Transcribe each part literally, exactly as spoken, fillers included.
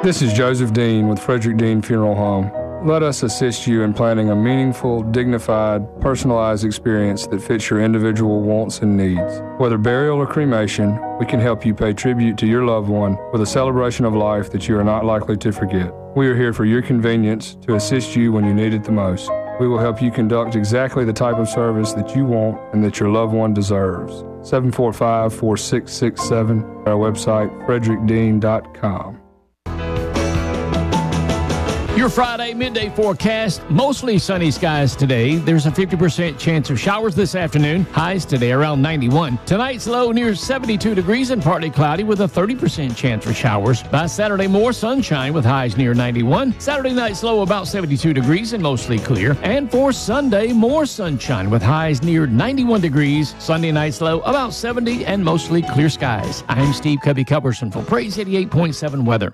This is Joseph Dean with Frederick Dean Funeral Home. Let us assist you in planning a meaningful, dignified, personalized experience that fits your individual wants and needs. Whether burial or cremation, we can help you pay tribute to your loved one with a celebration of life that you are not likely to forget. We are here for your convenience to assist you when you need it the most. We will help you conduct exactly the type of service that you want and that your loved one deserves. seven four five, four six six seven, our website, frederick dean dot com. Your Friday midday forecast, mostly sunny skies today. There's a fifty percent chance of showers this afternoon. Highs today around ninety-one. Tonight's low near seventy-two degrees and partly cloudy with a thirty percent chance for showers. By Saturday, more sunshine with highs near ninety-one. Saturday night's low about seventy-two degrees and mostly clear. And for Sunday, more sunshine with highs near ninety-one degrees. Sunday night's low about seventy and mostly clear skies. I'm Steve Cubby-Cupperson for Praise eighty-eight point seven Weather.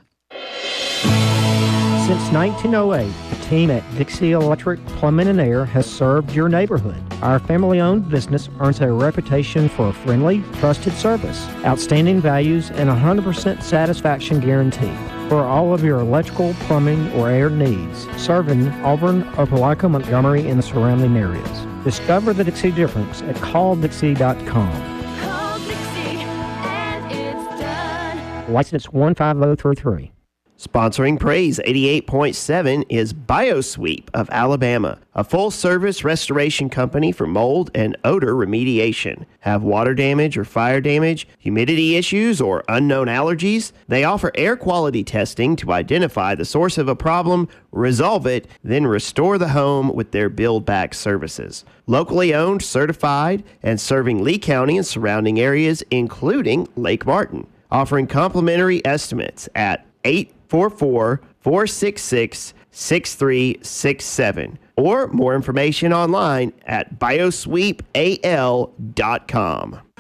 Since nineteen oh eight, the team at Dixie Electric Plumbing and Air has served your neighborhood. Our family-owned business earns a reputation for a friendly, trusted service, outstanding values, and a one hundred percent satisfaction guarantee. For all of your electrical, plumbing, or air needs, serving Auburn, Opelika, Montgomery, and the surrounding areas. Discover the Dixie difference at call dixie dot com. Call Dixie and it's done. License one five zero three three. Sponsoring Praise eighty-eight point seven is BioSweep of Alabama, a full-service restoration company for mold and odor remediation. Have water damage or fire damage, humidity issues, or unknown allergies? They offer air quality testing to identify the source of a problem, resolve it, then restore the home with their build-back services. Locally owned, certified, and serving Lee County and surrounding areas, including Lake Martin. Offering complimentary estimates at eight four four, four six six, six three six seven or more information online at biosweep a l dot com.